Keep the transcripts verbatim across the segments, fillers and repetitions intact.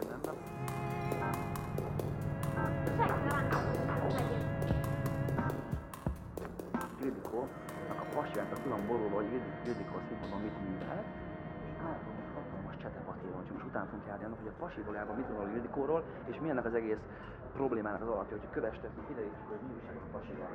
Rendben. Ildikónak a pasiát a külön borulva, hogy Ildikó színpadon mit művel, és általában most hatalmas csetepatéron, csak most utána fogunk járni annak, hogy a pasi valójában mit gondol Ildikóról, és mi ennek az egész problémának az alapja, hogy kövestek, hogy kiderítjük, hogy mi újság a pasival.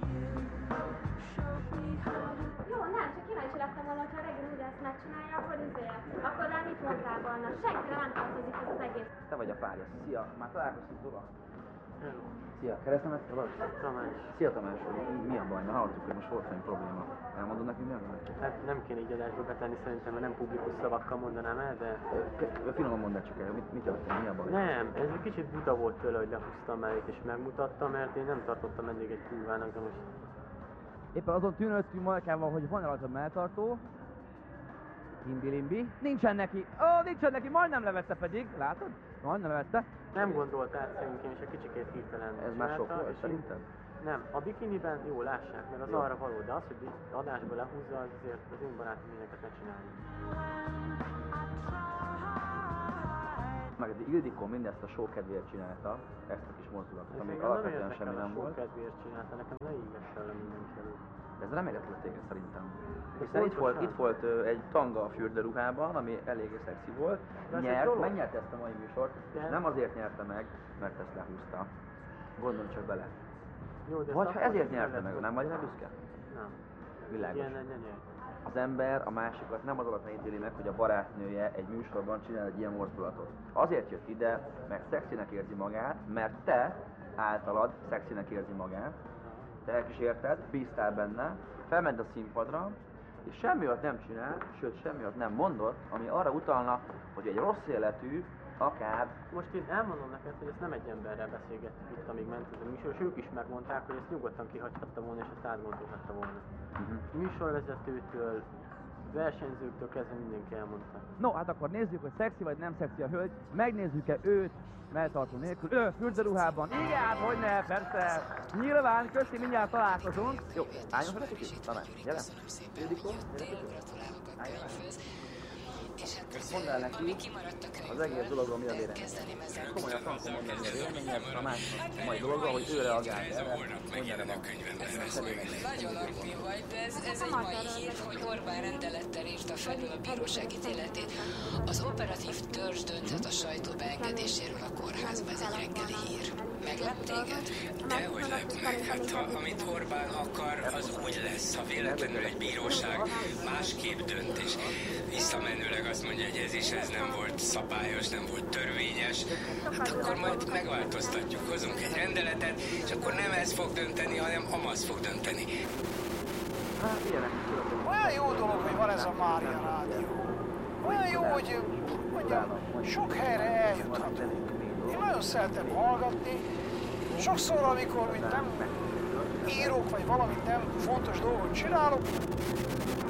Jó, nem, csak kíváncsi lettem volna, hogyha a Regi úgy ezt megcsinálja, akkor izél. Akkor rá mit mondtál volna? Senkire nem tartozik ez az egész. Te vagy a párja. Szia, már találkoztunk, Zora? Hello. Szia, keresztemet tudod? Tamás. Szia Tamás, mi a baj? Na hallottuk, hogy most volt valami probléma. Elmondod nekünk, mi a baj? Hát nem kéne így adásba betenni szerintem, mert nem publikus szavakkal mondanám el, de... Finoman mondd el csak el, mit, mit történt, mi a baj? Nem, ez egy kicsit buta volt tőle, hogy lehúztam mellét és megmutattam, mert én nem tartottam eddig egy kurvának, de most... Éppen azon tűnődtünk Markával, hogy van rajta melltartó. Himbi-limbi. Nincsen neki! Ó, nincsen neki! Majdnem levette pedig, látod? Majdnem levette. Nem gondolt át szerintem, és egy kicsikét hirtelen Ez már sok volt, és szerinted? Nem, a bikiniben jó, lássák, mert az Jó. arra való, de az, hogy adásba lehúzza, az azért az én barátom ilyeneket ne csinálni. Meg Ildikó mindezt a show kedvéért csinálta, ezt a kis mozdulatot, Ez ami engem nem alapvetően érdekel, semmi a nem show volt. kedvéért csinálta, nekem ne ígesse le mindenki. Ez remélhetőleg téged szerintem. De Hiszen itt volt, pontosan. itt volt ö, egy tanga a fürderuhában, ami eléggé szexi volt. De ez egy Nyert, dolog. megnyerte ezt a mai műsort, De- és nem azért nyerte meg, mert ezt lehúzta. Gondolj csak bele. Jó, de Vagy ezt ha akkor ezért is nyerte kellett meg, volna. nem vagy rá büszke? Nem. Világos. Ilyen ne, ne nyert. Az ember a másikat nem az alapján ítéli meg, hogy a barátnője egy műsorban csinál egy ilyen mozdulatot. Azért jött ide, mert szexinek érzi magát, mert te általad szexinek érzi magát, te elkísérted, bíztál benne, felment a színpadra, és semmi olyat nem csinál, sőt semmi olyat nem mondott, ami arra utalna, hogy egy rossz életű, akár... Most én elmondom neked, hogy ezt nem egy emberrel beszélgettük itt, amíg ment ez a műsor, és ők is megmondták, hogy ezt nyugodtan kihagyhatta volna, és ezt átgondolhatta volna. Uh-huh. Műsorvezetőtől, versenyzőktől kezdve mindenki elmondta. No, hát akkor nézzük, hogy szexi vagy nem szexi a hölgy. Megnézzük-e őt melltartó nélkül. Ő, fürderuhában. Igen, hát hogyne, persze. Nyilván, köszi, mindjárt találkozunk. Jó, álljon fel egy kicsit, Tamás, gyere. Ildikó, gyere. Álljon fel. Mondd el neki, az egész dologról mi a véleménye. Komolyan frankon mondd el, mi a véleménye, a másik a mai dologról, hogy ő reagál erre, mondja el a Nagyon aktív vagy, de ez, ez egy mai hír, hogy Orbán rendelettel írta felül a bíróság ítéletét. Az operatív törzs dönthet a sajtó beengedéséről a kórházba, ez egy reggeli hír. Meglep téged? Dehogy lep meg, hát ha, amit Orbán akar, az úgy lesz, ha véletlenül egy bíróság másképp dönt, és visszamenőleg azt mondja, hogy ez is ez nem volt szabályos, nem volt törvényes, hát akkor majd megváltoztatjuk, hozunk egy rendeletet, és akkor nem ez fog dönteni, hanem Amaz fog dönteni. Hát ilyenek. Olyan jó dolog, hogy van ez a Mária Rádió. Olyan jó, hogy mondjam, sok helyre eljuthatunk. Én nagyon szeretem hallgatni. Sokszor, amikor úgy nem írok, vagy valamit nem fontos dolgot csinálok,